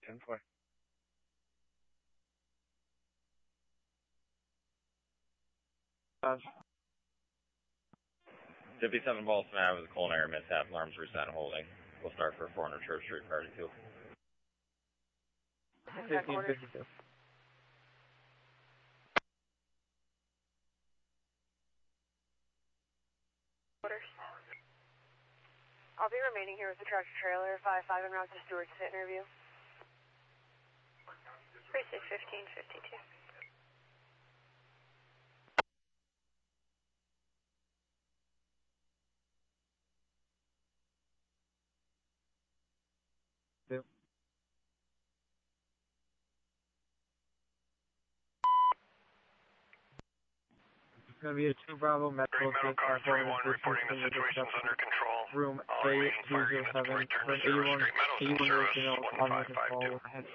10-4. Uh, 57 Boston Ave with a culinary mishap. Alarms reset holding. We'll start for 400 Church Street, Priority 2. 1552. I'll be remaining here with the tractor trailer 55 en route to Stewart's to interview. Precinct 1552. It's going to be a 2 Bravo Metro Metal Car 3-1 reporting the situation's under control. Room All remaining fire units to A207 return for to service. 81 Straight Meadows in service, 155 call with a head